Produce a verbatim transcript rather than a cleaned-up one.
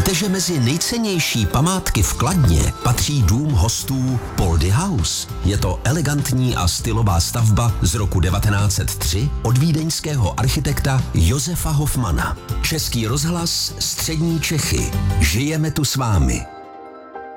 Víte, že mezi nejcennější památky v Kladně patří dům hostů Poldy House? Je to elegantní a stylová stavba z roku devatenáct set tři od vídeňského architekta Josefa Hofmana. Český rozhlas, Střední Čechy. Žijeme tu s vámi.